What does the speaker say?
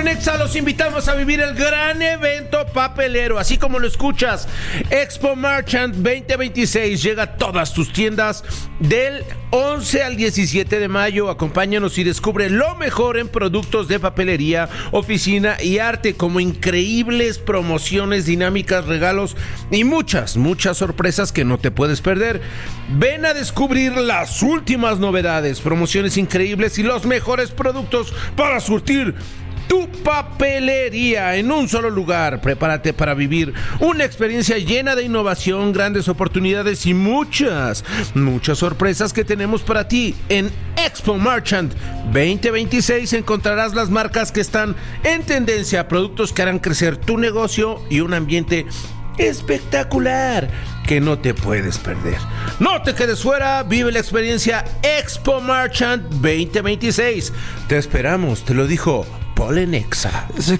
En Exa los invitamos a vivir el gran evento papelero, así como lo escuchas. Expo Marchant 2026 llega a todas tus tiendas del 11 al 17 de mayo. Acompáñanos y descubre lo mejor en productos de papelería, oficina y arte, como increíbles promociones, dinámicas, regalos y muchas sorpresas que no te puedes perder. Ven a descubrir las últimas novedades, promociones increíbles y los mejores productos para surtir tu papelería en un solo lugar. Prepárate para vivir una experiencia llena de innovación, grandes oportunidades y muchas sorpresas que tenemos para ti. En Expo Marchant 2026 encontrarás las marcas que están en tendencia, productos que harán crecer tu negocio y un ambiente espectacular que no te puedes perder. No te quedes fuera, vive la experiencia Expo Marchant 2026. Te esperamos, te lo dijo Paul en Exa.